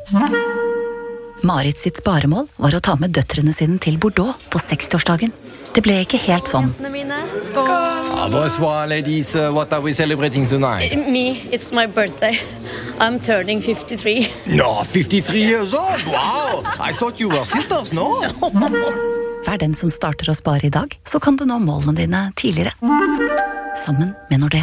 Marit sitt sparemål var å ta med døtrene sine til Bordeaux på 60-årsdagen. Det ble ikke helt sånn. Bonsoir, ladies. What are we celebrating tonight? Me, it's my birthday. I'm turning 53. No, 53 years old? Wow! I thought you were sisters, no? Vær den som starter å spare i dag, så kan du nå målene dine tidligere. Sammen med Nordea.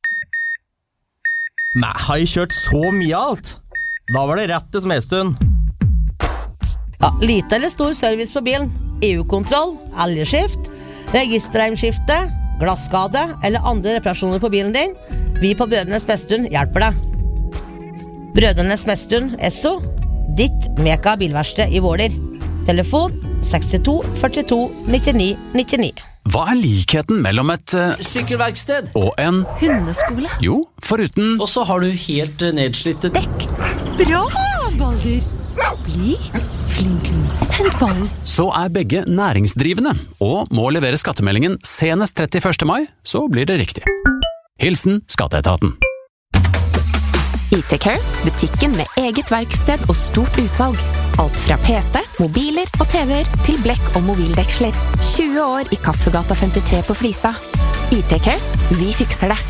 Nei, har jeg kjørt så mye alt? Da var det rett til Smedstuen. Ja, lite eller stor service på bilen. EU-kontroll, elgskift, registerheimskifte, glasskade eller andre reparasjoner på bilen din. Vi på Brødrenes Smedstuen hjelper deg. Brødrenes Smedstuen, Esso, ditt meka bilverksted i Våler. Telefon 62 42 99 99. Hva likheten mellom et Sykkelverksted. og en Hundeskole. Jo, foruten Og så har du helt nedslitte dekk. Bra, Baldur. Bli flink. Hent ballen. så begge næringsdrivende og må levere skattemeldingen senest 31. mai, så blir det riktig. Hilsen Skatteetaten. IT-Care, butikken med eget verksted og stort utvalg. Alt fra PC, mobiler og TV-er til blekk- og mobildeksler. 20 år i Kaffegata 53 på Flisa. IT-Care, vi fikser det.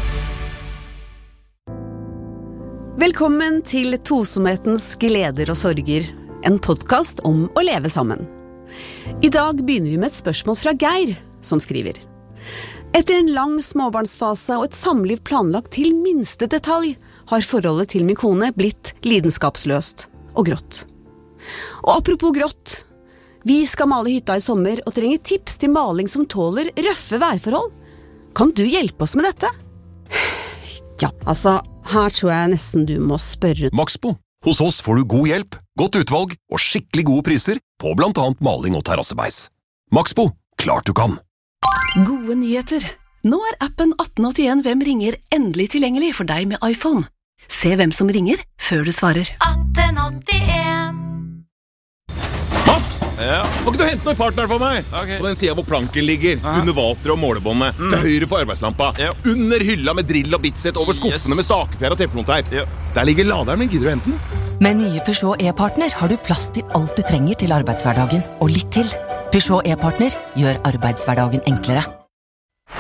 Velkommen til Tosomhetens gleder og sorger, en podcast om å leve sammen. I dag begynner vi med et spørsmål fra Geir, som skriver. Etter en lang småbarnsfase og et samliv planlagt til minste detalj, har forholdet til min kone blitt lidenskapsløst og grått. Og apropos grått, vi skal male hytta i sommer og trenger tips til maling som tåler røffe værforhold. Kan du hjelpe oss med dette? Ja, altså, her tror jeg nesten du må spørre. Maxbo. Hos oss får du god hjelp, godt utvalg og skikkelig gode priser på blant annet maling og terrassebeis. Maxbo, klart du kan. Gode nyheter. Nå appen 1881 Hvem ringer endelig tilgjengelig for deg med iPhone. Se hvem som ringer før du svarer. 1881. Mats! Ja? Må ikke du hente noen partner for meg? Okay. På den siden hvor planken ligger, under vater og målebåndet, til høyre for arbeidslampa, under hylla med drill og bitset, over skuffene med stakefjær og teflonteip. Der ligger laderen min, gidder du hente den? Med nye Peugeot e-partner har du plass til alt du trenger til arbeidshverdagen, og litt til. Peugeot e-partner gjør arbeidshverdagen enklere.